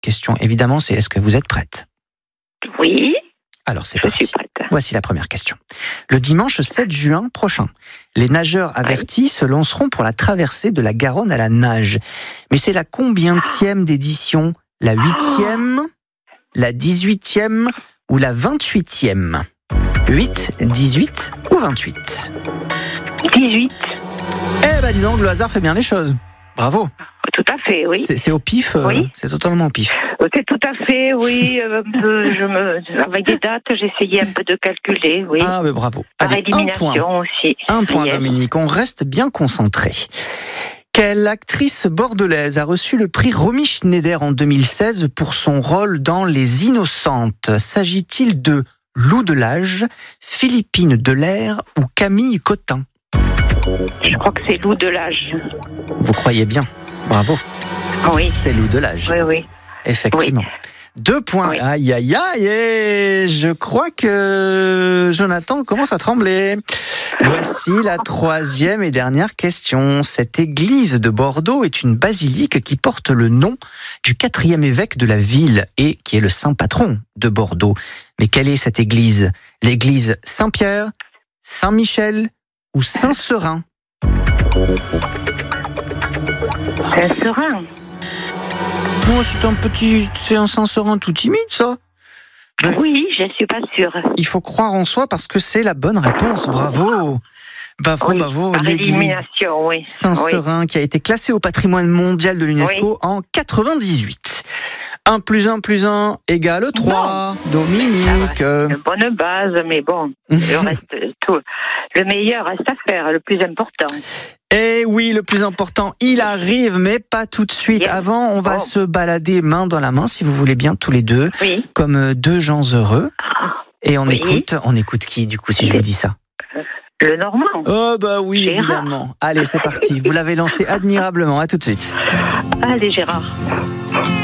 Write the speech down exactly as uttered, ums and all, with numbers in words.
question évidemment, c'est est-ce que vous êtes prête ? Oui. Alors c'est Je parti. suis prête. Voici la première question. Le dimanche sept juin prochain, les nageurs avertis se lanceront pour la traversée de la Garonne à la nage. Mais c'est la combientième d'édition ? La huitième, la dix-huitième ou la vingt-huitième ? huit, dix-huit ou vingt-huit ? dix-huit. Eh ben dis donc, le hasard fait bien les choses. Bravo. Tout à fait, oui. C'est, c'est au pif, euh, Oui. c'est totalement au pif. C'est tout à fait, oui. euh, Un peu, je me, avec des dates, j'essayais un peu de calculer, oui. Ah ben bravo. Par Allez, un élimination point. aussi. Un point, Yes. Dominique. On reste bien concentré. Quelle actrice bordelaise a reçu le prix Romy Schneider en deux mille seize pour son rôle dans Les Innocentes ? S'agit-il de Lou Delage, Philippine Delair ou Camille Cotin ? Je crois que c'est Lou Delage. Vous croyez bien. Bravo. Oui. C'est Lou Delage. Oui, oui. Effectivement. Deux points. Oui. Aïe, aïe, aïe. Et je crois que Jonathan commence à trembler. Voici la troisième et dernière question. Cette église de Bordeaux est une basilique qui porte le nom du quatrième évêque de la ville et qui est le saint patron de Bordeaux. Mais quelle est cette église ? L'église Saint-Pierre, Saint-Michel ou Saint-Seurin ? C'est un serein. Oh, c'est un petit, c'est un Saint-Seurin tout timide, ça. Ben, Oui, je ne suis pas sûre. il faut croire en soi parce que c'est la bonne réponse. Bravo. Bravo, Oui, bravo. par L'église élimination, oui. Saint-Seurin qui a été classée au patrimoine mondial de l'UNESCO Oui. en quatre-vingt-dix-huit. un plus un plus un égale trois. Dominique. Une bonne base, mais bon, le reste, tout, le meilleur reste à faire, le plus important. Eh oui, le plus important, il arrive, mais pas tout de suite. Yes. Avant, on va Oh. se balader main dans la main, si vous voulez bien, tous les deux, Oui. comme deux gens heureux. Et on Oui. écoute, on écoute qui, du coup, si je vous dis ça ? Le Normand. Oh bah oui, Gérard. évidemment. Allez, c'est parti. Vous l'avez lancé admirablement. À tout de suite. Allez, Gérard.